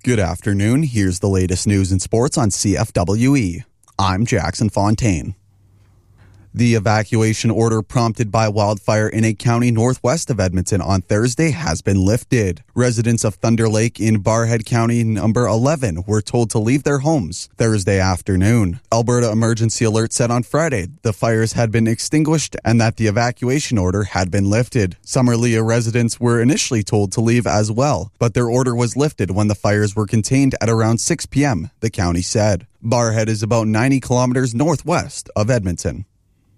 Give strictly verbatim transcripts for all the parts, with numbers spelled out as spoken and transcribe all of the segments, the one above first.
Good afternoon. Here's the latest news and sports on C F W E. I'm Jackson Fontaine. The evacuation order prompted by wildfire in a county northwest of Edmonton on Thursday has been lifted. Residents of Thunder Lake in Barrhead County number eleven were told to leave their homes Thursday afternoon. Alberta Emergency Alert said on Friday the fires had been extinguished and that the evacuation order had been lifted. Summerlea residents were initially told to leave as well, but their order was lifted when the fires were contained at around six p.m., the county said. Barrhead is about ninety kilometers northwest of Edmonton.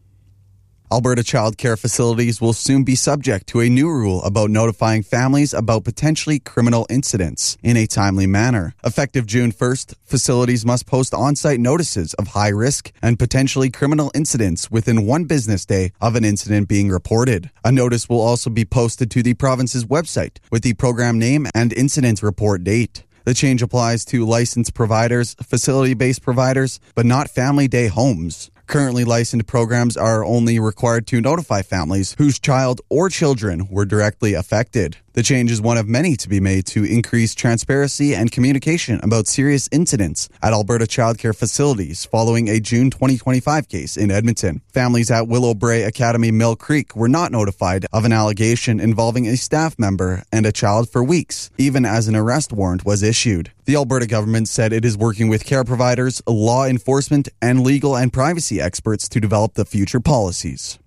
Alberta child care facilities will soon be subject to a new rule about notifying families about potentially criminal incidents in a timely manner. Effective June first, facilities must post on-site notices of high risk and potentially criminal incidents within one business day of an incident being reported. A notice will also be posted to the province's website with the program name and incident report date. The change applies to licensed providers, facility-based providers, but not family day homes. Currently licensed programs are only required to notify families whose child or children were directly affected. The change is one of many to be made to increase transparency and communication about serious incidents at Alberta childcare facilities following a June twenty twenty-five case in Edmonton. Families at Willow Brae Academy Mill Creek were not notified of an allegation involving a staff member and a child for weeks, even as an arrest warrant was issued. The Alberta government said it is working with care providers, law enforcement, and legal and privacy experts to develop the future policies.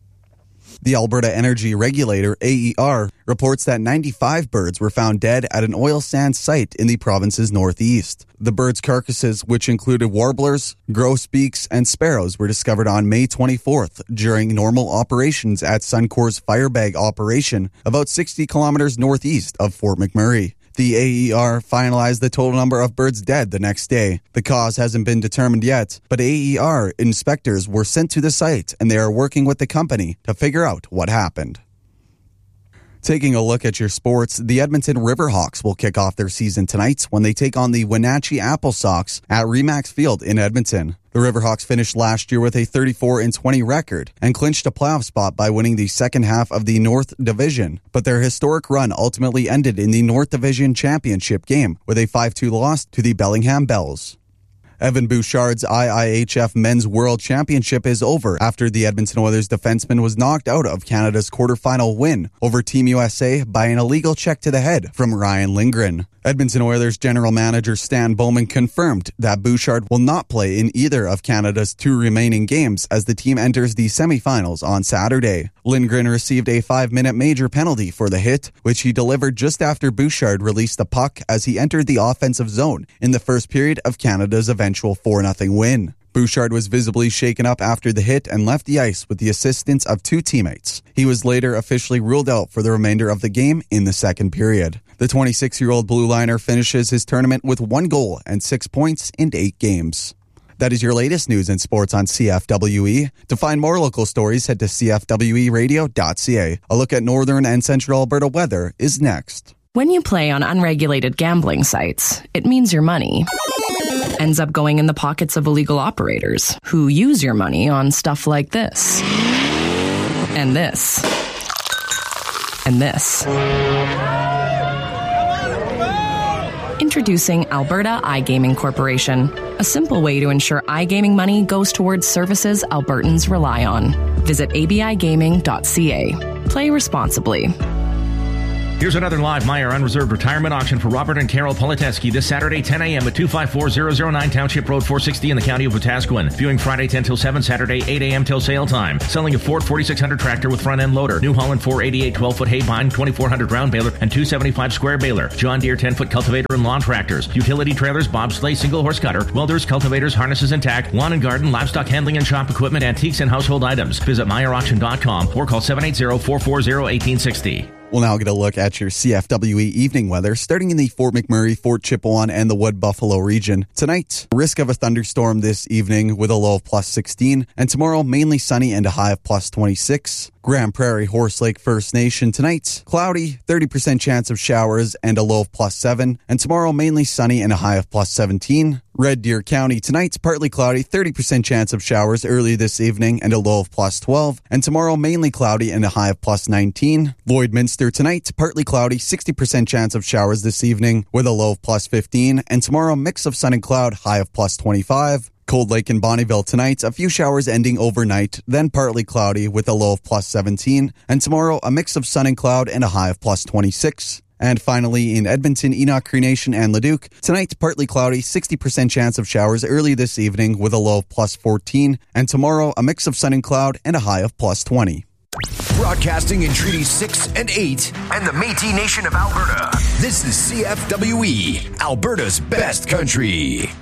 The Alberta Energy Regulator, A E R, reports that ninety-five birds were found dead at an oil sands site in the province's northeast. The birds' carcasses, which included warblers, grosbeaks, and sparrows, were discovered on May twenty-fourth during normal operations at Suncor's Firebag operation about sixty kilometers northeast of Fort McMurray. The A E R finalized the total number of birds dead the next day. The cause hasn't been determined yet, but A E R inspectors were sent to the site and they are working with the company to figure out what happened. Taking a look at your sports, the Edmonton Riverhawks will kick off their season tonight when they take on the Wenatchee Apple Sox at Remax Field in Edmonton. The Riverhawks finished last year with a thirty-four and twenty record and clinched a playoff spot by winning the second half of the North Division, but their historic run ultimately ended in the North Division Championship game with a five two loss to the Bellingham Bells. Evan Bouchard's I I H F Men's World Championship is over after the Edmonton Oilers defenseman was knocked out of Canada's quarterfinal win over Team U S A by an illegal check to the head from Ryan Lindgren. Edmonton Oilers general manager Stan Bowman confirmed that Bouchard will not play in either of Canada's two remaining games as the team enters the semifinals on Saturday. Lindgren received a five-minute major penalty for the hit, which he delivered just after Bouchard released the puck as he entered the offensive zone in the first period of Canada's eventual four nothing win. Bouchard was visibly shaken up after the hit and left the ice with the assistance of two teammates. He was later officially ruled out for the remainder of the game in the second period. The twenty-six-year-old blue liner finishes his tournament with one goal and six points in eight games. That is your latest news and sports on C F W E. To find more local stories, head to c f w e radio dot c a. A look at northern and central Alberta weather is next. When you play on unregulated gambling sites, it means your money ends up going in the pockets of illegal operators who use your money on stuff like this. And this. And this. Introducing Alberta iGaming Corporation, a simple way to ensure iGaming money goes towards services Albertans rely on. Visit a b i gaming dot c a. Play responsibly. Here's another live Meijer Unreserved Retirement Auction for Robert and Carol Politeski this Saturday, ten a.m. at two five four zero zero nine Township Road four sixty in the county of Wetaskiwin. Viewing Friday ten till seven, Saturday eight a.m. till sale time. Selling a Ford forty-six hundred tractor with front-end loader, New Holland four eighty-eight twelve-foot hay bind, twenty-four hundred round baler, and two seventy-five square baler. John Deere ten-foot cultivator and lawn tractors. Utility trailers, bobsleigh, single-horse cutter, welders, cultivators, harnesses and tack, lawn and garden, livestock handling and shop equipment, antiques and household items. Visit Meijer Auction dot com or call seven eight zero, four four zero, one eight six zero. We'll now get a look at your C F W E evening weather, starting in the Fort McMurray, Fort Chipewyan, and the Wood Buffalo region. Tonight, risk of a thunderstorm this evening with a low of plus sixteen, and tomorrow mainly sunny and a high of plus twenty-six. Grand Prairie Horse Lake First Nation tonight, cloudy, thirty percent chance of showers and a low of plus seven, and tomorrow mainly sunny and a high of plus seventeen. Red Deer County, tonight's partly cloudy, thirty percent chance of showers early this evening and a low of plus twelve. And tomorrow, mainly cloudy and a high of plus nineteen. Lloydminster, tonight, partly cloudy, sixty percent chance of showers this evening with a low of plus fifteen. And tomorrow, mix of sun and cloud, high of plus twenty-five. Cold Lake and Bonnyville tonight, a few showers ending overnight, then partly cloudy with a low of plus seventeen. And tomorrow, a mix of sun and cloud and a high of plus twenty-six. And finally, in Edmonton, Enoch, Cree-Nation, and Leduc, tonight, partly cloudy, sixty percent chance of showers early this evening with a low of plus fourteen. And tomorrow, a mix of sun and cloud and a high of plus twenty. Broadcasting in Treaty six and eight and the Métis Nation of Alberta. This is C F W E, Alberta's best country.